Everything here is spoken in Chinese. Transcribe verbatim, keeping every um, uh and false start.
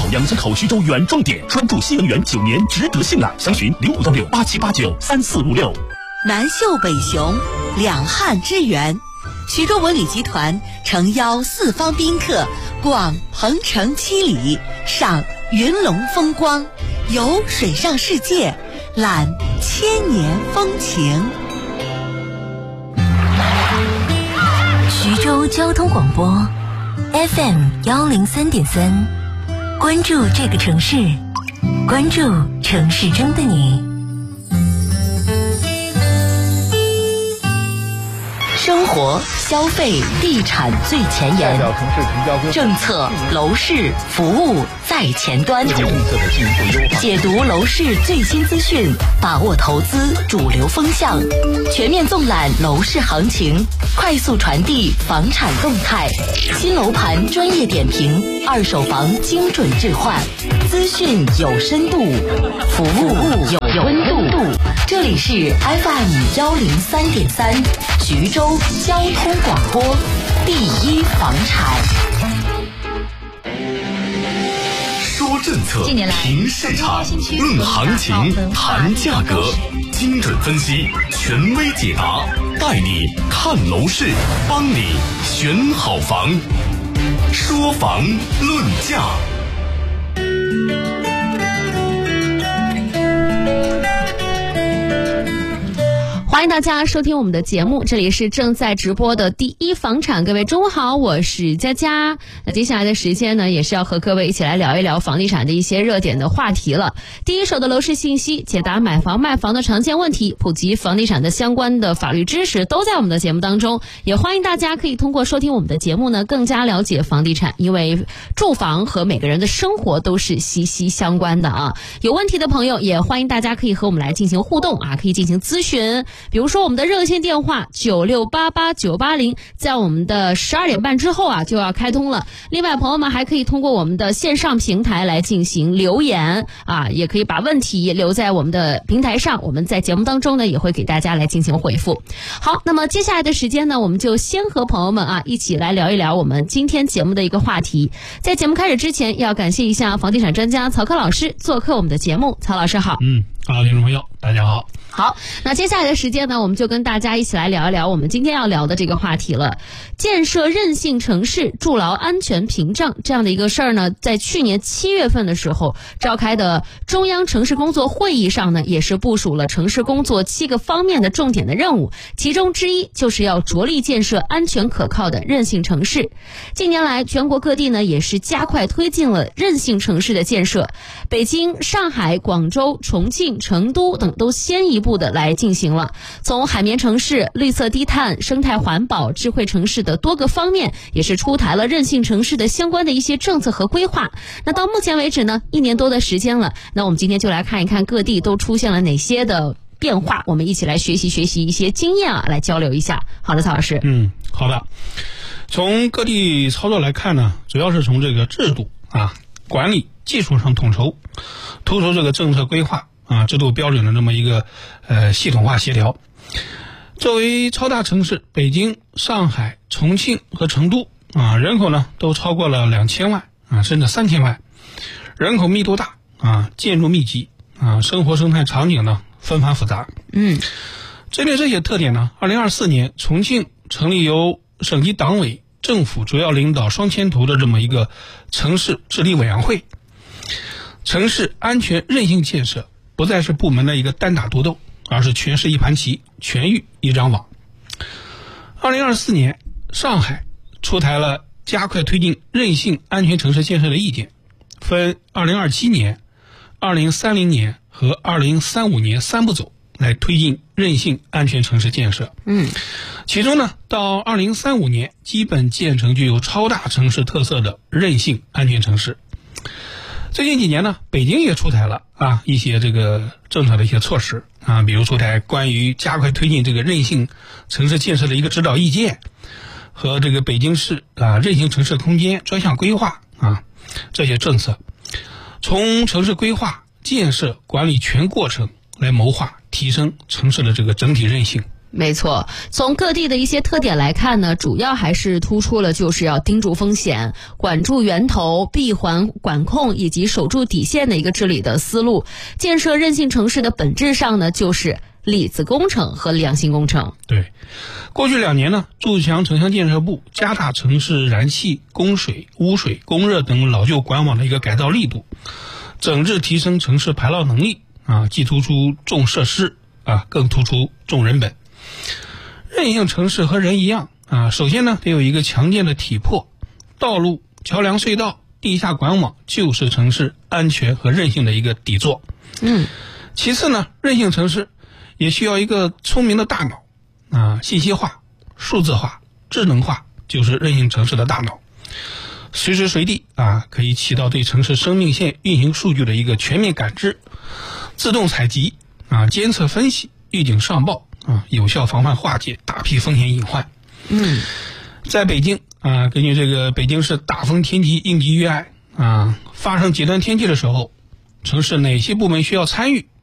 两江口徐州远重点，专注新能源九年，值得信赖。详询零五幺六八七八九三四五六。 南秀北雄，两汉之源。徐州文旅集团诚邀四方宾客逛鹏城七里，赏云龙风光，游水上世界，览千年风情。 徐州交通广播 F M 幺零三点三，关注这个城市，关注城市中的你。生活、消费、地产最前沿，政策、楼市、服务在前端，解读楼市最新资讯，把握投资主流风向，全面纵览楼市行情，快速传递房产动态，新楼盘专业点评，二手房精准置换，资讯有深度，服务有温度。这里是 F M 幺零三点三，徐州交通广播，第一房产。 说政策，评市场，论行情，谈价格，精准分析，权威解答，带你看楼市，帮你选好房。说房论价。 欢迎大家收听我们的节目，这里是正在直播的第一房产。各位中午好，我是佳佳。那接下来的时间呢，也是要和各位一起来聊一聊房地产的一些热点的话题了。第一手的楼市信息，解答买房卖房的常见问题，普及房地产的相关的法律知识，都在我们的节目当中。也欢迎大家可以通过收听我们的节目呢，更加了解房地产，因为住房和每个人的生活都是息息相关的啊。有问题的朋友，也欢迎大家可以和我们来进行互动啊，可以进行咨询。比如说我们的热线电话九六八八九八零，在我们的十二点半之后啊就要开通了。另外朋友们还可以通过我们的线上平台来进行留言啊，也可以把问题留在我们的平台上，我们在节目当中呢也会给大家来进行回复。好，那么接下来的时间呢，我们就先和朋友们啊一起来聊一聊我们今天节目的一个话题。在节目开始之前，要感谢一下房地产专家曹科老师做客我们的节目。曹老师好。 嗯，好，听众朋友大家好。 好，那接下来的时间呢，我们就跟大家一起来聊一聊我们今天要聊的这个话题了。建设韧性城市，筑牢安全屏障，这样的一个事儿呢，在去年七月份的时候召开的中央城市工作会议上呢，也是部署了城市工作七个方面的重点的任务，其中之一就是要着力建设安全可靠的韧性城市。近年来，全国各地呢也是加快推进了韧性城市的建设，北京、上海、广州、重庆、成都等都先一步的来进行了。从海绵城市、绿色低碳、生态环保、智慧城市的多个方面，也是出台了韧性城市的相关的一些政策和规划。那到目前为止呢，一年多的时间了，那我们今天就来看一看各地都出现了哪些的变化，我们一起来学习学习一些经验啊，来交流一下。好的，曹老师。 嗯，好的。从各地操作来看呢，主要是从这个制度啊、管理、技术上统筹，突出这个政策规划啊、制度标准的这么一个呃系统化协调。作为超大城市，北京、上海、重庆和成都啊，人口呢都超过了两千万啊，甚至三千万，人口密度大啊，建筑密集啊，生活生态场景呢纷繁复杂。 嗯， 针对这些特点呢，二零二四年重庆成立由省级党委、政府主要领导双牵头的这么一个城市治理委员会。城市安全韧性建设不再是部门的一个单打独斗，而是全市一盘棋，全域一张网。二零二四年，上海出台了加快推进韧性安全城市建设的意见，分二零二七年、二零三零年和二零三五年三步走来推进韧性安全城市建设。 嗯， 其中呢，到二零三五年基本建成具有超大城市特色的韧性安全城市。最近几年呢，北京也出台了啊一些这个政策的一些措施啊，比如出台关于加快推进这个韧性城市建设的一个指导意见，和这个北京市啊韧性城市空间专项规划啊这些政策，从城市规划、建设、管理全过程来谋划提升城市的这个整体韧性没错，从各地的一些特点来看呢，主要还是突出了就是要盯住风险、管住源头、闭环管控以及守住底线的一个治理的思路。建设韧性城市的本质上呢，就是里子工程和良心工程。 对，过去两年呢，筑墙城乡建设部加大城市燃气、供水、污水、供热等老旧管网的一个改造力度，整治提升城市排涝能力啊，既突出重设施啊，更突出重人本。韧性城市和人一样啊，首先呢得有一个强健的体魄，道路、桥梁、隧道、地下管网就是城市安全和韧性的一个底座。 嗯， 其次呢，韧性城市也需要一个聪明的大脑啊，信息化、数字化、智能化就是韧性城市的大脑，随时随地啊可以起到对城市生命线运行数据的一个全面感知，自动采集啊，监测分析，预警上报啊，有效防范化解大批风险隐患。 嗯， 在北京啊，根据这个北京市大风天气应急预案啊，发生极端天气的时候，城市哪些部门需要参与